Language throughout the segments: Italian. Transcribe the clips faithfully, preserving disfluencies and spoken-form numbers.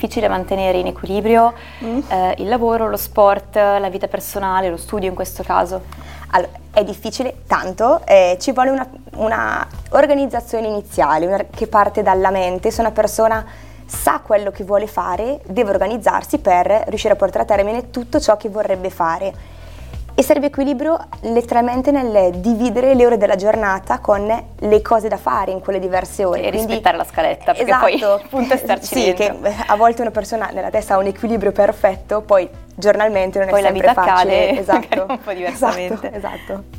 difficile mantenere in equilibrio mm. eh, il lavoro, lo sport, la vita personale, lo studio in questo caso? Allora, è difficile tanto, eh, ci vuole una, una organizzazione iniziale una, che parte dalla mente. Se una persona sa quello che vuole fare, deve organizzarsi per riuscire a portare a termine tutto ciò che vorrebbe fare. E serve equilibrio letteralmente nel dividere le ore della giornata con le cose da fare in quelle diverse ore. E Quindi, rispettare la scaletta, perché esatto, poi il punto è starci sì, dentro. Che a volte una persona nella testa ha un equilibrio perfetto, poi giornalmente non poi è sempre facile. Poi la vita accade esatto, un po' diversamente. Esatto, esatto.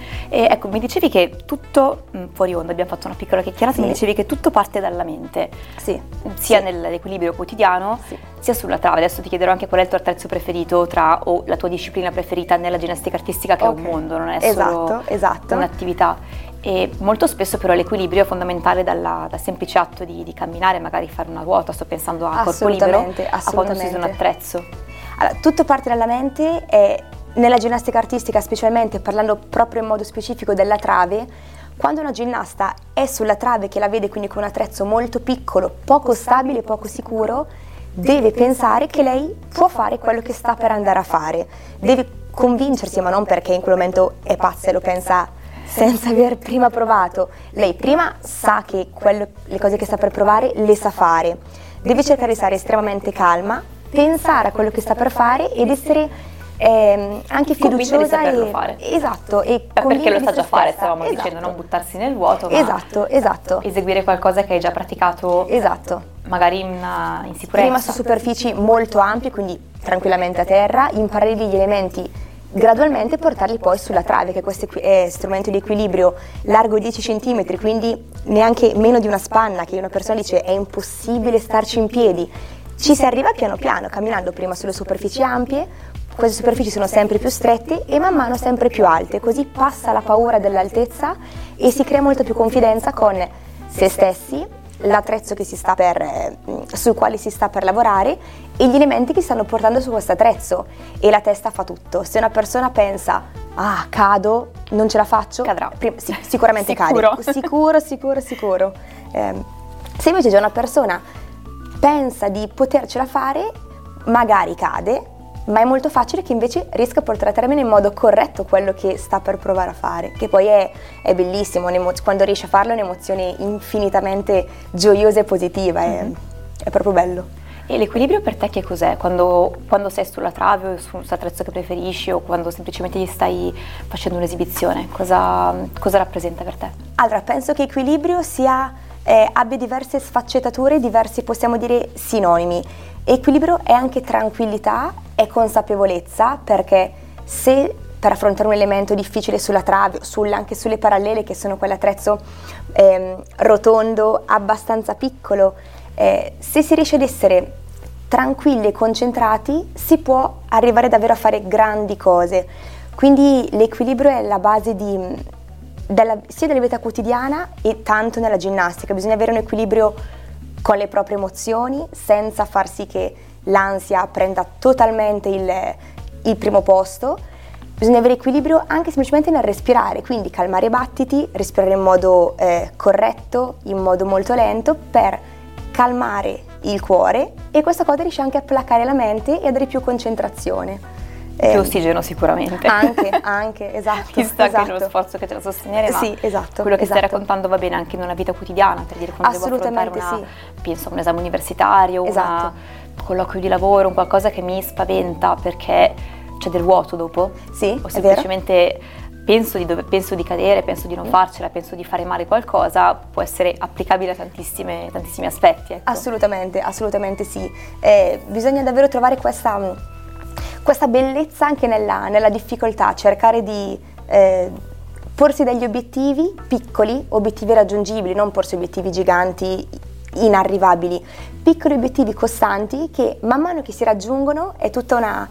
E ecco, mi dicevi che tutto, fuori onda abbiamo fatto una piccola chiacchierata, sì. mi dicevi che tutto parte dalla mente, sì. sia sì. nell'equilibrio quotidiano, sì. sia sulla trave. Adesso ti chiederò anche qual è il tuo attrezzo preferito tra, o la tua disciplina preferita nella ginnastica artistica, che okay. è un mondo, non è esatto, solo esatto. un'attività. E molto spesso però l'equilibrio è fondamentale dalla, dal semplice atto di, di camminare, magari fare una ruota, sto pensando a corpo libero, a quando si usa un attrezzo. Allora, tutto parte dalla mente e nella ginnastica artistica, specialmente parlando proprio in modo specifico della trave, quando una ginnasta è sulla trave che la vede quindi con un attrezzo molto piccolo, poco stabile, poco sicuro, deve pensare che lei può fare quello che sta per andare a fare. Deve convincersi, ma non perché in quel momento è pazza e lo pensa senza aver prima provato. Lei prima sa che quello, le cose che sta per provare le sa fare. Deve cercare di stare estremamente calma, pensare a quello che sta per fare ed essere Eh, anche fiduciosa di saperlo e, fare. Esatto, e perché lo sa già fare, stavamo esatto. dicendo, non buttarsi nel vuoto, ma esatto, esatto. eseguire qualcosa che hai già praticato, esatto. magari in, in sicurezza. Prima su superfici molto ampie, quindi tranquillamente a terra, imparare gli elementi gradualmente e portarli poi sulla trave, che questo è strumento di equilibrio largo dieci centimetri, quindi neanche meno di una spanna, che una persona dice è impossibile starci in piedi. Ci si arriva piano piano, camminando prima sulle superfici ampie. Queste superfici sono sempre più strette e man mano sempre più alte, così passa la paura dell'altezza e si crea molta più confidenza con se stessi, l'attrezzo che si sta per, eh, sul quale si sta per lavorare e gli elementi che stanno portando su questo attrezzo, e la testa fa tutto. Se una persona pensa ah cado, non ce la faccio, cadrà. Prima, sì, sicuramente sicuro. cade, sicuro, sicuro, sicuro. Eh, se invece già una persona pensa di potercela fare, magari cade, ma è molto facile che invece riesca a portare a termine in modo corretto quello che sta per provare a fare, che poi è, è bellissimo, quando riesce a farlo è un'emozione infinitamente gioiosa e positiva, è, mm-hmm. è proprio bello. E l'equilibrio per te che cos'è? Quando, quando sei sulla trave o su un attrezzo che preferisci, o quando semplicemente gli stai facendo un'esibizione, cosa, cosa rappresenta per te? Allora, penso che equilibrio sia, eh, abbia diverse sfaccettature, diversi, possiamo dire, sinonimi. Equilibrio è anche tranquillità, è consapevolezza, perché se per affrontare un elemento difficile sulla trave, sulla, anche sulle parallele, che sono quell'attrezzo eh, rotondo, abbastanza piccolo, eh, se si riesce ad essere tranquilli e concentrati, si può arrivare davvero a fare grandi cose. Quindi l'equilibrio è la base di, della, sia della vita quotidiana e tanto nella ginnastica. Bisogna avere un equilibrio con le proprie emozioni, senza far sì che l'ansia prenda totalmente il, il primo posto. Bisogna avere equilibrio anche semplicemente nel respirare, quindi calmare i battiti, respirare in modo eh, corretto, in modo molto lento, per calmare il cuore, e questa cosa riesce anche a placare la mente e a dare più concentrazione. Più eh, ossigeno sicuramente. Anche, anche, esatto. Ci sta esatto. anche lo sforzo che te la sostenere, ma sì, esatto, quello che esatto. stai raccontando va bene anche in una vita quotidiana, per dire quando devo affrontare una, sì. penso a un esame universitario, esatto. un colloquio di lavoro, un qualcosa che mi spaventa perché c'è del vuoto dopo. Sì, o semplicemente penso di, dove, penso di cadere, penso di non farcela, penso di fare male qualcosa, può essere applicabile a tantissime, tantissimi aspetti. Ecco. Assolutamente, assolutamente sì. Eh, bisogna davvero trovare questa, questa bellezza anche nella, nella difficoltà, cercare di eh, porsi degli obiettivi piccoli, obiettivi raggiungibili, non porsi obiettivi giganti, inarrivabili, piccoli obiettivi costanti che man mano che si raggiungono è tutta una...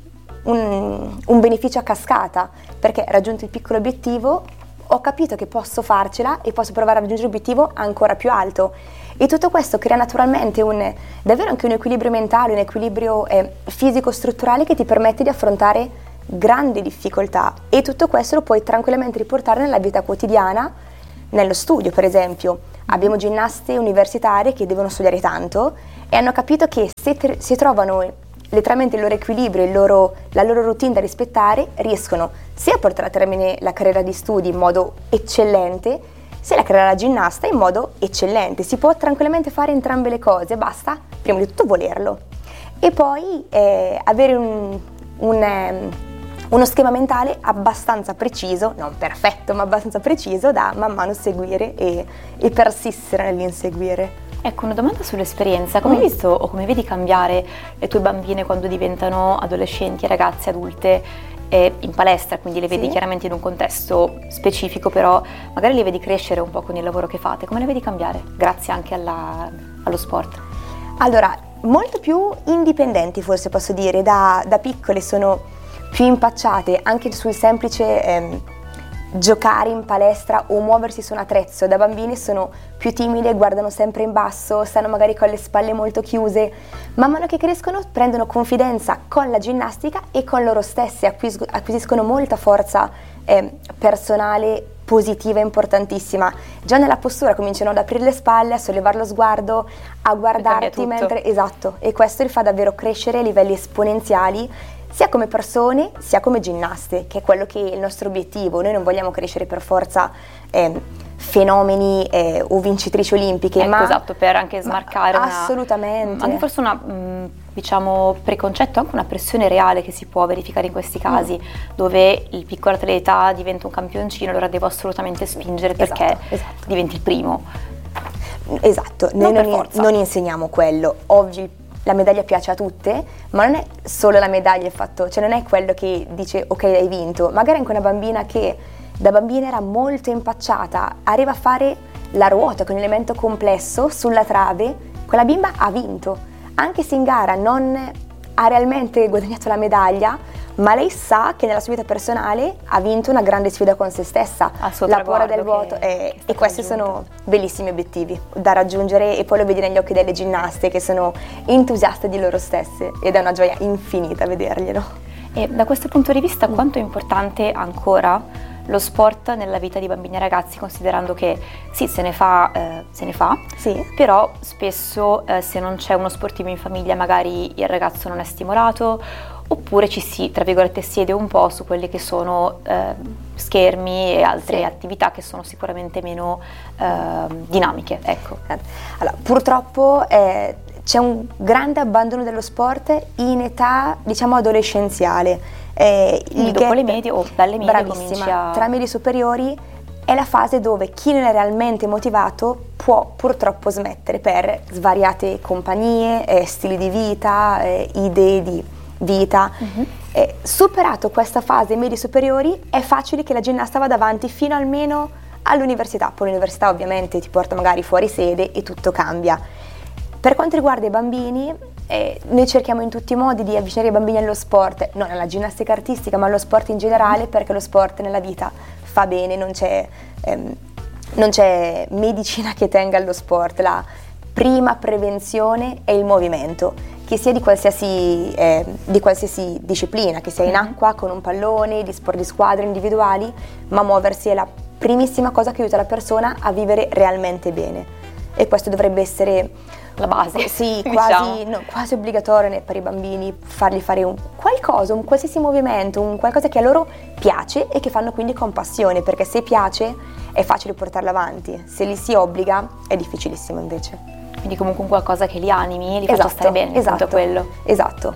Un, un beneficio a cascata, perché raggiunto il piccolo obiettivo ho capito che posso farcela e posso provare a raggiungere l'obiettivo ancora più alto, e tutto questo crea naturalmente un, davvero anche un equilibrio mentale, un equilibrio eh, fisico-strutturale che ti permette di affrontare grandi difficoltà, e tutto questo lo puoi tranquillamente riportare nella vita quotidiana, nello studio per esempio. Abbiamo ginnaste universitarie che devono studiare tanto e hanno capito che se, te- se trovano letteralmente il loro equilibrio, il loro, la loro routine da rispettare, riescono sia a portare a termine la carriera di studi in modo eccellente, sia la carriera da ginnasta in modo eccellente. Si può tranquillamente fare entrambe le cose, basta prima di tutto volerlo e poi eh, avere un, un, um, uno schema mentale abbastanza preciso, non perfetto ma abbastanza preciso da man mano seguire e, e persistere nell'inseguire. Ecco, una domanda sull'esperienza. Come hai Mm. visto o come vedi cambiare le tue bambine quando diventano adolescenti, ragazze, adulte e in palestra, quindi le vedi Sì. chiaramente in un contesto specifico, però magari le vedi crescere un po' con il lavoro che fate. Come le vedi cambiare? Grazie anche alla- allo sport. Allora, molto più indipendenti forse posso dire, da, da piccole sono più impacciate anche sul semplice ehm, giocare in palestra o muoversi su un attrezzo. Da bambini sono più timide, guardano sempre in basso, stanno magari con le spalle molto chiuse. Man mano che crescono prendono confidenza con la ginnastica e con loro stesse, acquis- acquisiscono molta forza eh, personale positiva e importantissima. Già nella postura cominciano ad aprire le spalle, a sollevare lo sguardo, a guardarti tutto. mentre... Esatto, e questo li fa davvero crescere a livelli esponenziali sia come persone sia come ginnaste, che è quello che è il nostro obiettivo. Noi non vogliamo crescere per forza eh, fenomeni eh, o vincitrici olimpiche, Ecco, ma esatto, per anche smarcare ma una- assolutamente. anche forse una, mh, diciamo, preconcetto, anche una pressione reale che si può verificare in questi casi, dove il piccolo atleta diventa un campioncino, allora devo assolutamente spingere perché Esatto, esatto. diventi il primo. Esatto, Non noi per non, forza. non insegniamo quello. Ovvio, la medaglia piace a tutte, ma non è solo la medaglia il fatto, cioè non è quello che dice ok hai vinto, magari anche una bambina che da bambina era molto impacciata, arriva a fare la ruota con un elemento complesso sulla trave, quella bimba ha vinto, anche se in gara non ha realmente guadagnato la medaglia, ma lei sa che nella sua vita personale ha vinto una grande sfida con se stessa, Al suo la paura traguardo del vuoto, che- e, che è e stato questi raggiunto. sono bellissimi obiettivi da raggiungere e poi lo vedi negli occhi delle ginnaste che sono entusiaste di loro stesse ed è una gioia infinita vederglielo. E da questo punto di vista quanto è importante ancora lo sport nella vita di bambini e ragazzi, considerando che sì, se ne fa, eh, se ne fa, Sì. però spesso eh, se non c'è uno sportivo in famiglia magari il ragazzo non è stimolato, oppure ci si, tra virgolette, siede un po' su quelli che sono eh, schermi e altre Sì. attività che sono sicuramente meno eh, dinamiche, ecco. Allora, purtroppo eh, c'è un grande abbandono dello sport in età, diciamo, adolescenziale. Eh, Quindi il dopo gap- le medie o dalle medie bravissima, cominci a... tra medie superiori è la fase dove chi non è realmente motivato può purtroppo smettere per svariate compagnie, eh, stili di vita, eh, idee di vita. Mhm. Eh, superato questa fase medie superiori è facile che la ginnasta vada avanti fino almeno all'università. Poi l'università ovviamente ti porta magari fuori sede e tutto cambia. Per quanto riguarda i bambini, eh, noi cerchiamo in tutti i modi di avvicinare i bambini allo sport, non alla ginnastica artistica ma allo sport in generale, perché lo sport nella vita fa bene, non c'è, ehm, non c'è medicina che tenga allo sport. La prima prevenzione è il movimento, che sia di qualsiasi, eh, di qualsiasi disciplina, che sia in acqua, con un pallone, di sport di squadra, individuali, ma muoversi è la primissima cosa che aiuta la persona a vivere realmente bene. E questo dovrebbe essere La base, sì, diciamo. quasi, no, quasi obbligatorio ne- per i bambini, fargli fare un qualcosa, un qualsiasi movimento, un qualcosa che a loro piace e che fanno quindi con passione, perché se piace è facile portarlo avanti, se li si obbliga è difficilissimo invece. Quindi comunque un qualcosa che li animi, li faccia stare bene, esatto, appunto quello. esatto.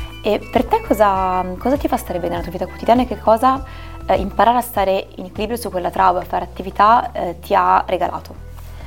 E per te cosa, cosa ti fa stare bene nella tua vita quotidiana e che cosa eh, imparare a stare in equilibrio su quella trave, a fare attività eh, ti ha regalato?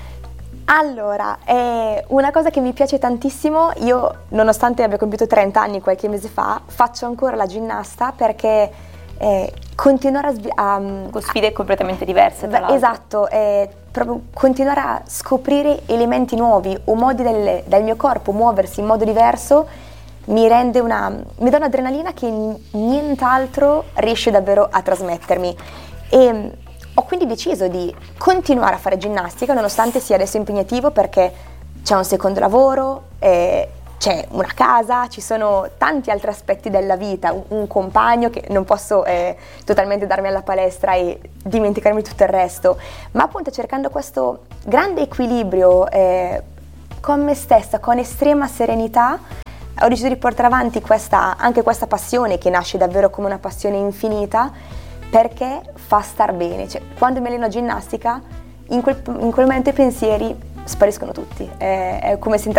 Allora, è una cosa che mi piace tantissimo, io nonostante abbia compiuto trenta anni qualche mese fa, faccio ancora la ginnasta perché eh, continuare a, svi- a Con sfide completamente diverse, tra Beh, l'altro. esatto, è proprio continuare a scoprire elementi nuovi o modi del, del mio corpo muoversi in modo diverso mi rende una, mi dà un'adrenalina che n- nient'altro riesce davvero a trasmettermi. E ho quindi deciso di continuare a fare ginnastica nonostante sia adesso impegnativo, perché c'è un secondo lavoro, eh, c'è una casa, ci sono tanti altri aspetti della vita, un, un compagno che non posso eh, totalmente darmi alla palestra e dimenticarmi tutto il resto, ma appunto cercando questo grande equilibrio eh, con me stessa, con estrema serenità, ho deciso di portare avanti questa, anche questa passione che nasce davvero come una passione infinita, perché fa star bene. Cioè, quando mi alleno a ginnastica, in quel, in quel momento i pensieri spariscono tutti, è, è come se